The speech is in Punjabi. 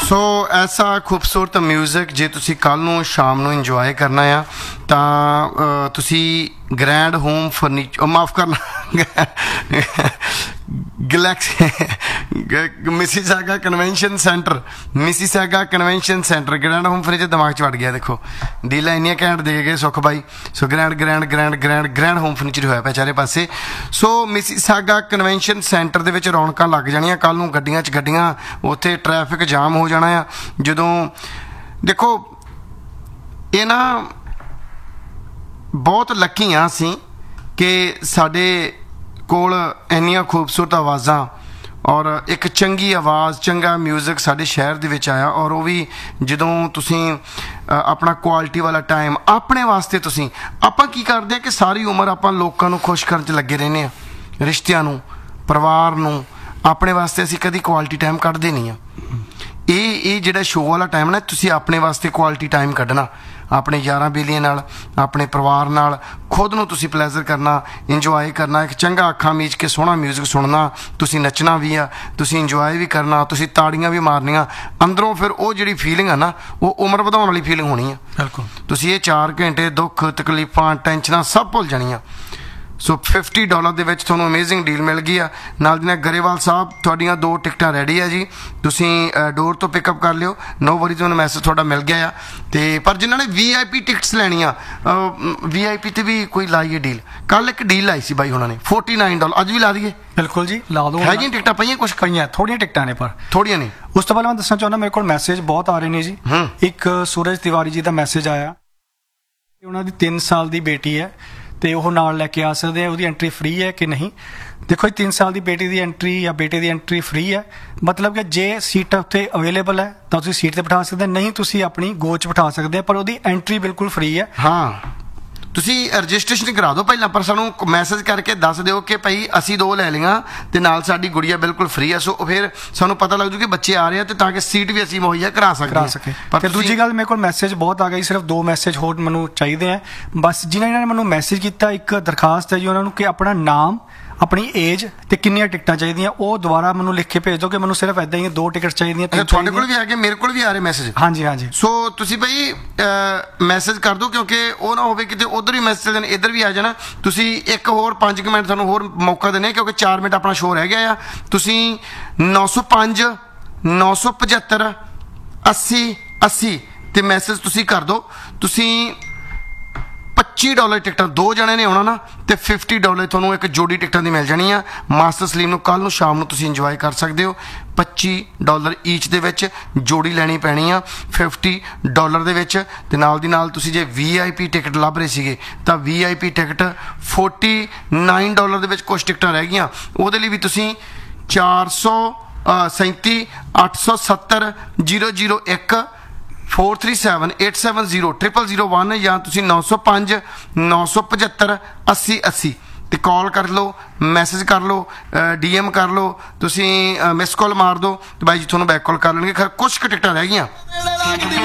ਸੋ ਐਸਾ ਖੂਬਸੂਰਤ ਮਿਊਜ਼ਿਕ ਜੇ ਤੁਸੀਂ ਕੱਲ੍ਹ ਨੂੰ ਸ਼ਾਮ ਨੂੰ ਇੰਜੋਏ ਕਰਨਾ ਆ ਤਾਂ ਤੁਸੀਂ ਗ੍ਰੈਂਡ ਹੋਮ ਫਰਨੀਚਰ ਮਾਫ ਕਰਨਾ galaxy Mississauga convention centre grand home furniture ਦਿਮਾਗ 'ਚ ਵੜ ਗਿਆ। ਦੇਖੋ ਡੀਲਾਂ ਇੰਨੀਆਂ ਘੈਂਟ ਦੇ ਗਏ ਸੁੱਖ ਬਾਈ। ਸੋ ਗ੍ਰੈਂਡ ਹੋਮ ਫਰਨੀਚਰ ਹੋਇਆ ਪਿਆ ਚਾਰੇ ਪਾਸੇ। ਸੋ ਮਿਸੀਸਾਗਾ ਕਨਵੈਨਸ਼ਨ ਸੈਂਟਰ ਦੇ ਵਿੱਚ ਰੌਣਕਾਂ ਲੱਗ ਜਾਣੀਆਂ ਕੱਲ੍ਹ ਨੂੰ। ਗੱਡੀਆਂ 'ਚ ਗੱਡੀਆਂ, ਉੱਥੇ ਟ੍ਰੈਫਿਕ ਜਾਮ ਹੋ ਜਾਣਾ ਆ। ਜਦੋਂ ਦੇਖੋ ਇਹ ਨਾ ਬਹੁਤ ਲੱਕੀ ਹਾਂ ਅਸੀਂ ਕਿ ਸਾਡੇ ਕੋਲ ਇੰਨੀਆਂ ਖੂਬਸੂਰਤ ਆਵਾਜ਼ਾਂ ਔਰ ਇੱਕ ਚੰਗੀ ਆਵਾਜ਼, ਚੰਗਾ ਮਿਊਜ਼ਿਕ ਸਾਡੇ ਸ਼ਹਿਰ ਦੇ ਵਿੱਚ ਆਇਆ। ਔਰ ਉਹ ਵੀ ਜਦੋਂ ਤੁਸੀਂ ਆਪਣਾ ਕੁਆਲਿਟੀ ਵਾਲਾ ਟਾਈਮ ਆਪਣੇ ਵਾਸਤੇ ਤੁਸੀਂ ਆਪਾਂ ਕੀ ਕਰਦੇ ਹਾਂ ਕਿ ਸਾਰੀ ਉਮਰ ਆਪਾਂ ਲੋਕਾਂ ਨੂੰ ਖੁਸ਼ ਕਰਨ 'ਚ ਲੱਗੇ ਰਹਿੰਦੇ ਹਾਂ, ਰਿਸ਼ਤਿਆਂ ਨੂੰ, ਪਰਿਵਾਰ ਨੂੰ। ਆਪਣੇ ਵਾਸਤੇ ਅਸੀਂ ਕਦੀ ਕੁਆਲਿਟੀ ਟਾਈਮ ਕੱਢਦੇ ਨਹੀਂ ਹਾਂ। ਇਹ ਜਿਹੜਾ ਸ਼ੋਅ ਵਾਲਾ ਟਾਈਮ ਨਾ, ਤੁਸੀਂ ਆਪਣੇ ਵਾਸਤੇ ਕੁਆਲਿਟੀ ਟਾਈਮ ਕੱਢਣਾ, ਆਪਣੇ ਯਾਰਾਂ ਬੇਲੀਆਂ ਨਾਲ, ਆਪਣੇ ਪਰਿਵਾਰ ਨਾਲ, ਖੁਦ ਨੂੰ ਤੁਸੀਂ ਪਲੇਜ਼ਰ ਕਰਨਾ, ਇੰਜੋਏ ਕਰਨਾ, ਇੱਕ ਚੰਗਾ ਅੱਖਾਂ ਮੀਚ ਕੇ ਸੋਹਣਾ ਮਿਊਜ਼ਿਕ ਸੁਣਨਾ, ਤੁਸੀਂ ਨੱਚਣਾ ਵੀ ਆ, ਤੁਸੀਂ ਇੰਜੋਏ ਵੀ ਕਰਨਾ, ਤੁਸੀਂ ਤਾੜੀਆਂ ਵੀ ਮਾਰਨੀਆਂ ਅੰਦਰੋਂ। ਫਿਰ ਉਹ ਜਿਹੜੀ ਫੀਲਿੰਗ ਆ ਨਾ, ਉਹ ਉਮਰ ਵਧਾਉਣ ਵਾਲੀ ਫੀਲਿੰਗ ਹੋਣੀ ਆ। ਬਿਲਕੁਲ ਤੁਸੀਂ ਇਹ 4 ਘੰਟੇ ਦੁੱਖ ਤਕਲੀਫਾਂ ਟੈਨਸ਼ਨਾਂ ਸਭ ਭੁੱਲ ਜਾਣੀਆਂ। ਸੋ $50 ਦੇ ਵਿੱਚ ਤੁਹਾਨੂੰ ਅਮੇਜ਼ਿੰਗ ਡੀਲ ਮਿਲ ਗਈ ਆ। ਨਾਲ ਦੀ ਨਾਲ ਗਰੇਵਾਲ ਸਾਹਿਬ ਤੁਹਾਡੀਆਂ 2 ਟਿਕਟਾਂ ਰੈਡੀ ਆ ਜੀ, ਤੁਸੀਂ ਡੋਰ ਤੋਂ ਪਿਕਅਪ ਕਰ ਲਿਓ। ਨੋ ਵਰੀ, ਤੁਹਾਨੂੰ ਮੈਸੇਜ ਤੁਹਾਡਾ ਮਿਲ ਗਿਆ ਆ। ਤੇ ਪਰ ਜਿਨ੍ਹਾਂ ਨੇ VIP ਟਿਕਟਸ ਲੈਣੀਆਂ, VIP ਤੇ ਵੀ ਕੋਈ ਲਾਈਏ ਡੀਲ। ਕੱਲ੍ਹ ਇੱਕ ਡੀਲ ਆਈ ਸੀ ਬਾਈ ਉਹਨਾਂ ਨੇ $49, ਅੱਜ ਵੀ ਲਾ ਦਈਏ? ਬਿਲਕੁਲ ਜੀ, ਲਾ ਦਿਓ। ਹੈਗੀਆਂ ਟਿਕਟਾਂ ਪਈਆਂ? ਕੁਛ ਪਈਆਂ, ਥੋੜ੍ਹੀਆਂ ਟਿਕਟਾਂ ਨੇ, ਪਰ ਥੋੜ੍ਹੀਆਂ ਨੇ। ਉਸ ਤੋਂ ਪਹਿਲਾਂ ਮੈਂ ਦੱਸਣਾ ਚਾਹੁੰਦਾ, ਮੇਰੇ ਕੋਲ ਮੈਸੇਜ ਬਹੁਤ ਆ ਰਹੇ ਨੇ ਜੀ। ਇੱਕ ਸੂਰਜ ਤਿਵਾਰੀ ਜੀ ਦਾ ਮੈਸੇਜ ਆਇਆ, ਉਹਨਾਂ ਦੀ 3 ਸਾਲ ਦੀ ਬੇਟੀ ਹੈ ਤੇ ਉਹ ਨਾਲ ਲੈ ਕੇ ਆ ਸਕਦੇ ਆ। ਉਹਦੀ ਐਂਟਰੀ ਫ੍ਰੀ ਹੈ ਕਿ ਨਹੀਂ? ਦੇਖੋ ਜੀ, 3 ਸਾਲ ਦੀ ਬੇਟੀ ਦੀ ਐਂਟਰੀ ਜਾਂ ਬੇਟੇ ਦੀ ਐਂਟਰੀ ਫ੍ਰੀ ਹੈ। ਮਤਲਬ ਕਿ ਜੇ ਸੀਟ ਉੱਥੇ ਅਵੇਲੇਬਲ ਹੈ ਤਾਂ ਤੁਸੀਂ ਸੀਟ 'ਤੇ ਬਿਠਾ ਸਕਦੇ, ਨਹੀਂ ਤੁਸੀਂ ਆਪਣੀ ਗੋਚ 'ਚ ਬਿਠਾ ਸਕਦੇ, ਪਰ ਉਹਦੀ ਐਂਟਰੀ ਬਿਲਕੁਲ ਫ੍ਰੀ ਹੈ। ਹਾਂ, ਤੁਸੀਂ ਰਜਿਸਟ੍ਰੇਸ਼ਨ ਕਰਾ ਦਿਓ ਪਹਿਲਾਂ, ਪਰ ਸਾਨੂੰ ਮੈਸੇਜ ਕਰਕੇ ਦੱਸ ਦਿਓ ਕਿ ਭਾਈ ਅਸੀਂ 2 ਲੈ ਲਈਆਂ ਤੇ ਨਾਲ ਸਾਡੀ ਗੁੜੀਆ ਬਿਲਕੁਲ ਫ੍ਰੀ ਹੈ। ਸੋ ਫਿਰ ਸਾਨੂੰ ਪਤਾ ਲੱਗ ਜੂ ਕਿ ਬੱਚੇ ਆ ਰਹੇ ਆ, ਤੇ ਤਾਂ ਕਿ ਸੀਟ ਵੀ ਅਸੀਂ ਮੁਹੱਈਆ ਕਰਾ ਸਕੇ। ਪਰ ਦੂਜੀ ਗੱਲ, ਮੇਰੇ ਕੋਲ ਮੈਸੇਜ ਬਹੁਤ ਆ ਗਈ, ਸਿਰਫ 2 ਮੈਸੇਜ ਹੋਰ ਮੈਨੂੰ ਚਾਹੀਦੇ ਆ ਬਸ। ਜਿਨ੍ਹਾਂ ਨੇ ਮੈਨੂੰ ਮੈਸੇਜ ਕੀਤਾ, ਇੱਕ ਦਰਖਾਸਤ ਹੈ ਜੀ ਉਹਨਾਂ ਨੂੰ ਕਿ ਆਪਣਾ ਨਾਮ, ਆਪਣੀ ਏਜ ਤੇ ਕਿੰਨੀਆਂ ਟਿਕਟਾਂ ਚਾਹੀਦੀਆਂ, ਉਹ ਦੁਬਾਰਾ ਮੈਨੂੰ ਲਿਖ ਕੇ ਭੇਜ ਦਿਓ ਕਿ ਮੈਨੂੰ ਸਿਰਫ ਇੱਦਾਂ ਹੀ 2 ਟਿਕਟ ਚਾਹੀਦੀਆਂ। ਤੁਹਾਡੇ ਕੋਲ ਵੀ ਆ ਗਏ, ਮੇਰੇ ਕੋਲ ਵੀ ਆ ਰਹੇ ਮੈਸੇਜ। ਹਾਂਜੀ। ਸੋ ਤੁਸੀਂ ਭਾਈ ਮੈਸੇਜ ਕਰ ਦਿਓ, ਕਿਉਂਕਿ ਉਹ ਨਾ ਹੋਵੇ ਕਿਤੇ ਉਧਰ ਵੀ ਮੈਸੇਜ ਦੇਣ ਇੱਧਰ ਵੀ ਆ ਜਾਣਾ। ਤੁਸੀਂ ਇੱਕ ਹੋਰ 5 ਮਿੰਟ ਤੁਹਾਨੂੰ ਹੋਰ ਮੌਕਾ ਦਿੰਦੇ, ਕਿਉਂਕਿ 4 ਮਿੰਟ ਆਪਣਾ ਸ਼ੋਅ ਰਹਿ ਗਿਆ ਆ। ਤੁਸੀਂ 905 975 80 80 ਤੇ ਮੈਸੇਜ ਤੁਸੀਂ ਕਰ ਦਿਓ। ਤੁਸੀਂ $25 ਟਿਕਟਾਂ, 2 ਜਣੇ ਨੇ ਆਉਣਾ ਨਾ, ਤੇ $50 ਤੁਹਾਨੂੰ ਇੱਕ ਜੋੜੀ ਟਿਕਟਾਂ ਦੀ ਮਿਲ ਜਾਣੀ ਆ। ਮਾਸਟਰ ਸਲੀਮ ਨੂੰ ਕੱਲ੍ਹ ਨੂੰ ਸ਼ਾਮ ਨੂੰ ਤੁਸੀਂ ਇੰਜੋਏ ਕਰ ਸਕਦੇ ਹੋ। $25 ਈਚ ਦੇ ਵਿੱਚ ਜੋੜੀ ਲੈਣੀ ਪੈਣੀ ਆ, $50 ਦੇ ਵਿੱਚ। ਤੇ ਨਾਲ ਦੀ ਨਾਲ ਤੁਸੀਂ ਜੇ VIP ਟਿਕਟ ਲੱਭ ਰਹੇ ਸੀਗੇ ਤਾਂ VIP ਟਿਕਟ $49 ਦੇ ਵਿੱਚ ਕੁਛ ਟਿਕਟਾਂ ਰਹਿ ਗਈਆਂ। ਉਹਦੇ ਲਈ ਵੀ ਤੁਸੀਂ 437 870 001 437 870 0001 ਜਾਂ ਤੁਸੀਂ 905 975 80 80 ਤੇ ਕਾਲ ਕਰ ਲਓ, ਮੈਸੇਜ ਕਰ ਲਓ, DM ਕਰ ਲਓ, ਤੁਸੀਂ ਮਿਸ ਕਾਲ ਮਾਰ ਦਿਓ ਤੇ ਬਾਈ ਜੀ ਤੁਹਾਨੂੰ ਬੈਕ ਕਾਲ ਕਰ ਲੈਣਗੇ। ਖੈਰ ਕੁਛ ਕੁ ਟਿਕਟਾਂ ਰਹਿ ਗਈਆਂ।